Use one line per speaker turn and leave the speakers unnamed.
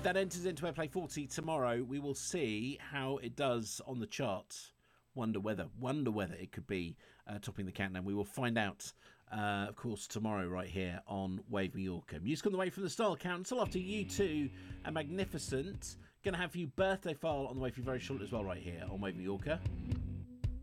That enters into Airplay 40 tomorrow. We will see how it does on the charts. Wonder whether it could be topping the countdown. We will find out, of course, tomorrow right here on Wave Mallorca. Music on the way from the Style Council after U2 and Magnificent. Going to have you Birthday File on the way for you very shortly as well right here on Wave Mallorca.